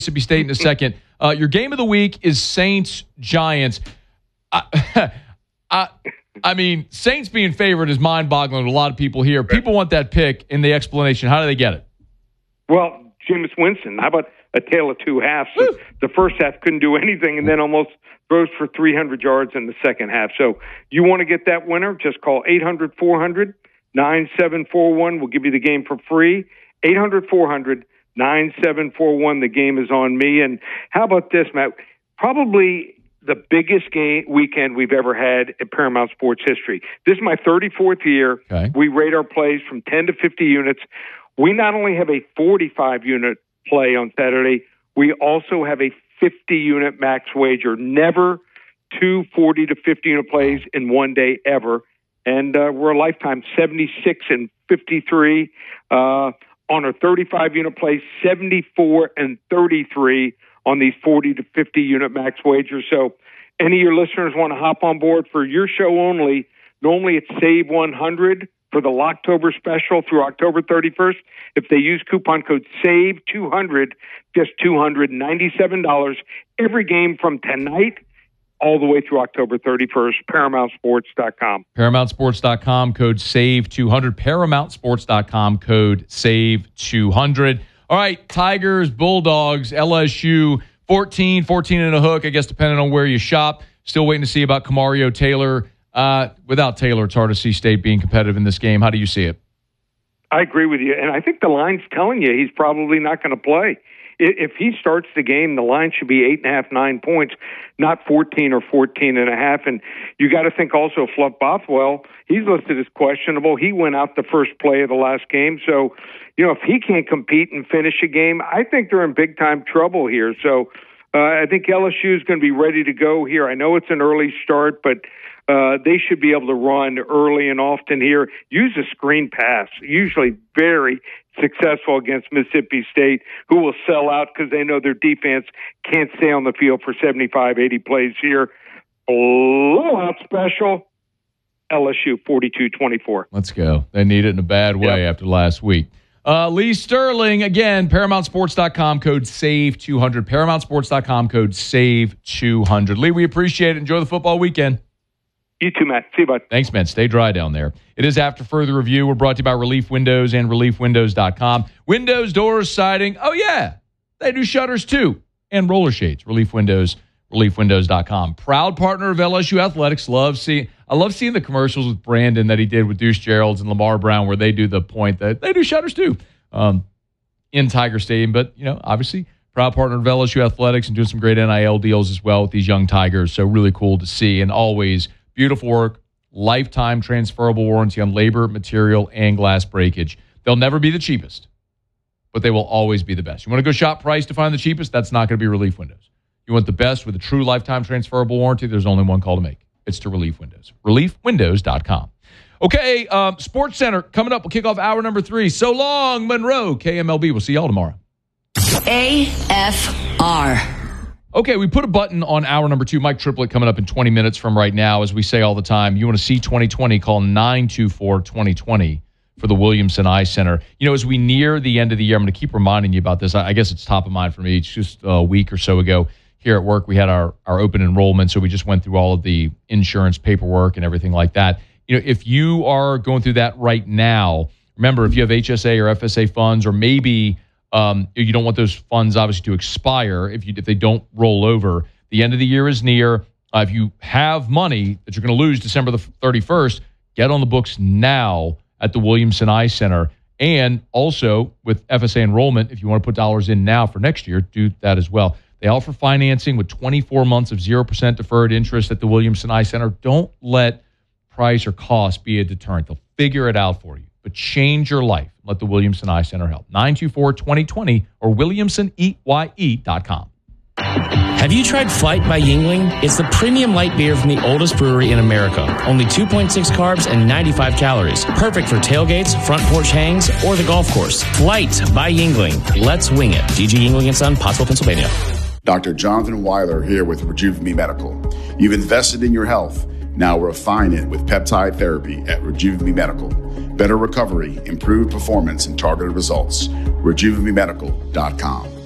Mississippi State in a second. Your game of the week is Saints-Giants. I mean, Saints being favored is mind-boggling to a lot of people here. People want that pick in the explanation. How do they get it? Well, Jameis Winston. How about a tale of two halves? So the first half couldn't do anything, and then almost throws for 300 yards in the second half. So you want to get that winner, just call 800-400-9741. We'll give you the game for free. 800-400-9741. The game is on me. And how about this, Matt? Probably the biggest weekend we've ever had in Paramount Sports history. This is my 34th year. Okay. We rate our plays from 10 to 50 units. We not only have a 45-unit play on Saturday, we also have a 50-unit max wager. Never two 40 to 50-unit plays in one day ever. And we're a lifetime 76 and 53 on our 35-unit play, 74 and 33 on these 40 to 50-unit max wagers. So any of your listeners want to hop on board for your show only, normally it's Save 100 for the Locktober special through October 31st. If they use coupon code SAVE200, just $297. Every game from tonight all the way through October 31st, ParamountSports.com. ParamountSports.com, code SAVE200. ParamountSports.com, code SAVE200. All right, Tigers, Bulldogs, LSU, 14 and a hook, I guess, depending on where you shop. Still waiting to see about Kamario Taylor. Without Taylor, it's hard to see State being competitive in this game. How do you see it? I agree with you, and I think the line's telling you he's probably not going to play. If he starts the game, the line should be 8.5, 9 points, not 14 or 14.5. And you got to think also Fluff Bothwell, he's listed as questionable. He went out the first play of the last game. So, if he can't compete and finish a game, I think they're in big-time trouble here. So I think LSU is going to be ready to go here. I know it's an early start, but they should be able to run early and often here. Use a screen pass, usually very successful against Mississippi State, who will sell out because they know their defense can't stay on the field for 75, 80 plays here. Blowout special, LSU 42-24. Let's go. They need it in a bad way after last week. Lee Sterling, again, ParamountSports.com, code SAVE200. ParamountSports.com, code SAVE200. Lee, we appreciate it. Enjoy the football weekend. You too, Matt. See you, bud. Thanks, man. Stay dry down there. It is After Further Review. We're brought to you by Relief Windows and ReliefWindows.com. Windows, doors, siding. Oh, yeah. They do shutters, too. And roller shades. Relief Windows, ReliefWindows.com. Proud partner of LSU Athletics. I love seeing the commercials with Brandon that he did with Deuce Gerald's and Lamar Brown where they do the point that they do shutters, too, in Tiger Stadium. But, obviously, proud partner of LSU Athletics and doing some great NIL deals as well with these young Tigers. So really cool to see. And always beautiful work, lifetime transferable warranty on labor, material, and glass breakage. They'll never be the cheapest, but they will always be the best. You want to go shop price to find the cheapest? That's not going to be Relief Windows. You want the best with a true lifetime transferable warranty? There's only one call to make. It's to Relief Windows. ReliefWindows.com. Okay, Sports Center coming up. We'll kick off hour number 3. So long, Monroe, KMLB. We'll see y'all tomorrow. AFR. Okay, we put a button on hour number 2. Mike Triplett coming up in 20 minutes from right now. As we say all the time, you want to see 2020, call 924-2020 for the Williamson Eye Center. As we near the end of the year, I'm going to keep reminding you about this. I guess it's top of mind for me. It's just a week or so ago here at work. We had our open enrollment, so we just went through all of the insurance paperwork and everything like that. If you are going through that right now, remember, if you have HSA or FSA funds, or maybe you don't want those funds obviously to expire if they don't roll over. The end of the year is near. If you have money that you're going to lose December the 31st, get on the books now at the Williamson Eye Center. And also with FSA enrollment, if you want to put dollars in now for next year, do that as well. They offer financing with 24 months of 0% deferred interest at the Williamson Eye Center. Don't let price or cost be a deterrent. They'll figure it out for you. But change your life. Let the Williamson Eye Center help. 924-2020 or WilliamsonEye.com. Have you tried Flight by Yuengling? It's the premium light beer from the oldest brewery in America. Only 2.6 carbs and 95 calories. Perfect for tailgates, front porch hangs, or the golf course. Flight by Yuengling. Let's wing it. G.G. Yuengling & Son, Pottsville, Pennsylvania. Dr. Jonathan Weiler here with Rejuve Medical. You've invested in your health. Now refine it with peptide therapy at Rejuve Medical. Better recovery, improved performance, and targeted results. RejuveMeMedical.com.